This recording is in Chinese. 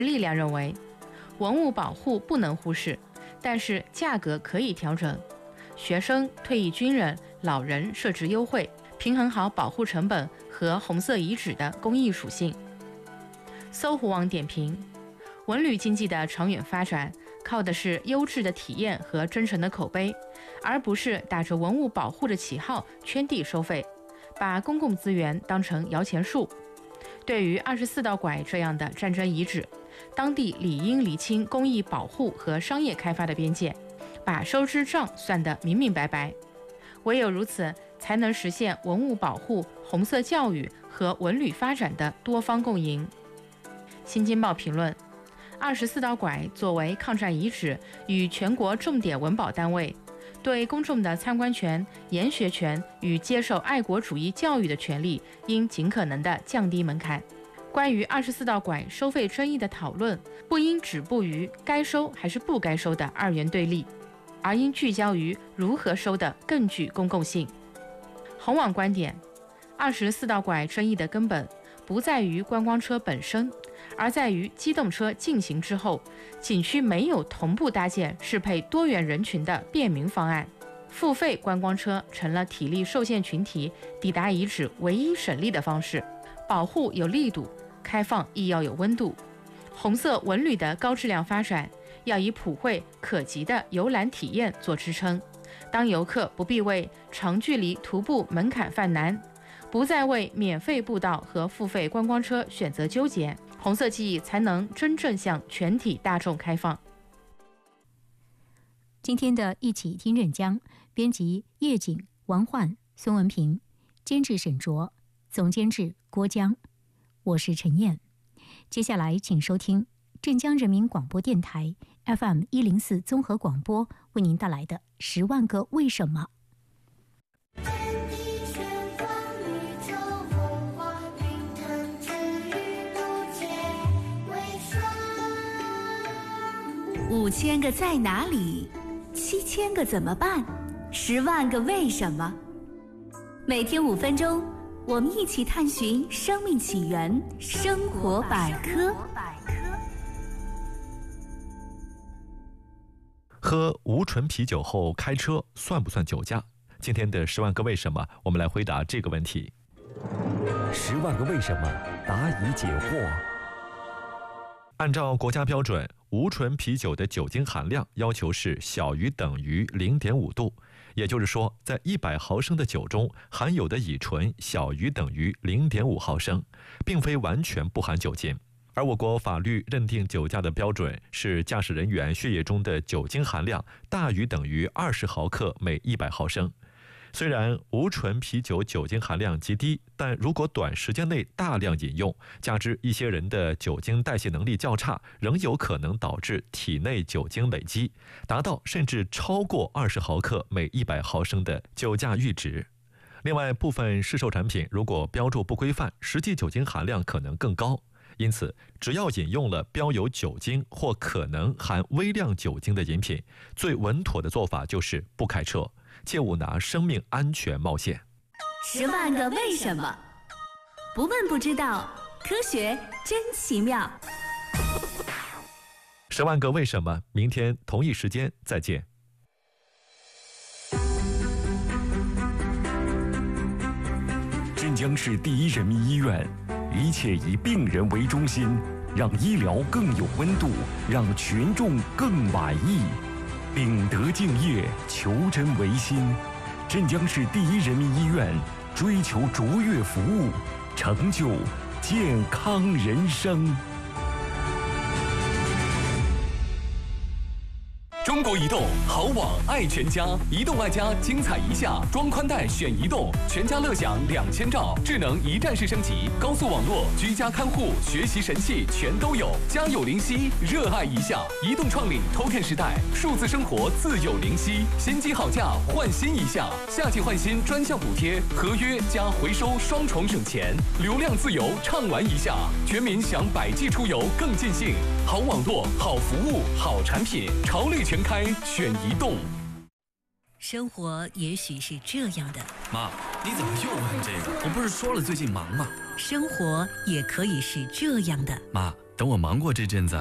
力量认为，文物保护不能忽视，但是价格可以调整。学生、退役军人、老人设置优惠，平衡好保护成本和红色遗址的公益属性。搜狐网点评：文旅经济的长远发展，靠的是优质的体验和真诚的口碑，而不是打着文物保护的旗号圈地收费，把公共资源当成摇钱树。对于24道拐这样的战争遗址，当地理应厘清公益保护和商业开发的边界，把收支账算得明明白白。唯有如此，才能实现文物保护、红色教育和文旅发展的多方共赢。新京报评论：24道拐作为抗战遗址与全国重点文保单位，对公众的参观权、研学权与接受爱国主义教育的权利应尽可能地降低门槛。关于24道拐收费争议的讨论，不应止步于该收还是不该收的二元对立，而应聚焦于如何收的更具公共性。红网观点：24道拐争议的根本不在于观光车本身，而在于机动车进行之后，景区没有同步搭建适配多元人群的便民方案，付费观光车成了体力受限群体抵达遗址唯一省力的方式。保护有力度，开放亦要有温度。红色文旅的高质量发展，要以普惠可及的游览体验做支撑。当游客不必为长距离徒步门槛犯难，不再为免费步道和付费观光车选择纠结，红色记忆才能真正向全体大众开放。 今天的一起听镇江，编辑叶景、王焕、孙文平，监制沈卓，总监制郭江，我是陈燕。接下来请收听镇江人民广播电台 FM104 综合广播为您带来的10万个为什么。 5000个在哪里，7000个怎么办，10万个为什么。每天5分钟，我们一起探寻生命起源，生活百科。 喝无醇啤酒后开车算不算酒驾？今天的10万个为什么，我们来回答这个问题。 10万个为什么，答疑解惑。 按照国家标准，无醇啤酒的酒精含量要求是小于等于 0.5 度，也就是说，在100毫升的酒中含有的乙醇小于等于 0.5 毫升，并非完全不含酒精。而我国法律认定酒驾的标准是驾驶人员血液中的酒精含量大于等于20毫克每100毫升。虽然无醇啤酒酒精含量极低，但如果短时间内大量饮用，加之一些人的酒精代谢能力较差，仍有可能导致体内酒精累积，达到甚至超过20毫克每100毫升的酒驾阈值。另外，部分市售产品如果标注不规范，实际酒精含量可能更高。因此，只要饮用了标有酒精或可能含微量酒精的饮品，最稳妥的做法就是不开车，切勿拿生命安全冒险。 10万个为什么，不问不知道，科学真奇妙。 10万个为什么，明天同一时间再见。 镇江市第一人民医院，一切以病人为中心，让医疗更有温度，让群众更满意。秉德敬业，求真为心。镇江市第一人民医院追求卓越服务，成就健康人生。 中国移动好网爱全家，移动爱家精彩一下，装宽带选移动，全家乐享2000兆，智能一站式升级，高速网络，居家看护，学习神器全都有，家有灵犀，热爱一下。移动创领 Token 时代，数字生活自有灵犀，新机好价换新一下，夏季换新专项补贴，合约加回收双重省钱，流量自由畅玩一下，全民享百 G 出游更尽兴。好网络，好服务，好产品，潮绿全开选移动。 生活也许是这样的。 妈，你怎么又问这个？我不是说了最近忙吗？ 生活也可以是这样的。 妈， 等我忙过这阵子，